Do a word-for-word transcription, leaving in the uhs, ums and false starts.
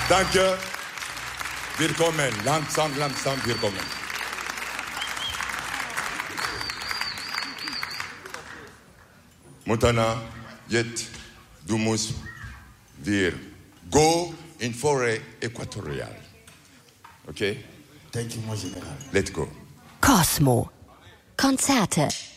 Danke. Willkommen. Langsam, langsam, willkommen. Montana, jetzt, du musst wir go in Forêt équatoriale. Okay? Thank you, mon général. Let's go. Cosmo. Konzerte.